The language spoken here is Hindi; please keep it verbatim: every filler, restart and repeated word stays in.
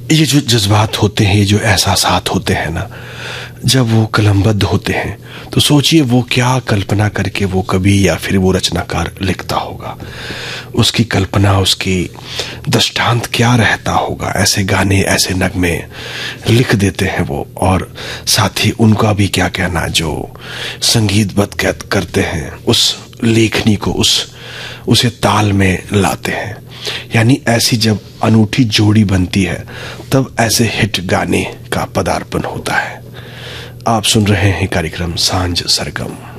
ये जो जज्बात होते हैं, ये जो एहसासात होते हैं ना, जब वो कलमबद्ध होते हैं तो सोचिए वो क्या कल्पना करके वो कवि या फिर वो रचनाकार लिखता होगा। उसकी कल्पना, उसकी दृष्टांत क्या रहता होगा। ऐसे गाने, ऐसे नगमे लिख देते हैं वो, और साथ ही उनका भी क्या कहना, जो संगीतबद्ध करते हैं उस लेखनी को, उस उसे ताल में लाते हैं। यानी ऐसी जब अनूठी जोड़ी बनती है तब ऐसे हिट गाने का पदार्पण होता है। आप सुन रहे हैं कार्यक्रम सांझ सरगम।